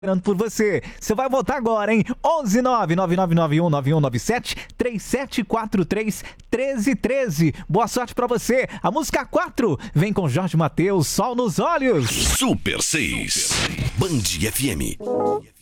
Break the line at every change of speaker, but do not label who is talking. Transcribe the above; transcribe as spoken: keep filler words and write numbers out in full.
Esperando por você. Você vai votar agora, hein? onze nove nove nove nove um nove um nove sete três sete quatro três três três. Boa sorte pra você. A música quatro vem com Jorge Mateus, Sol nos Olhos.
Super seis. Band F M.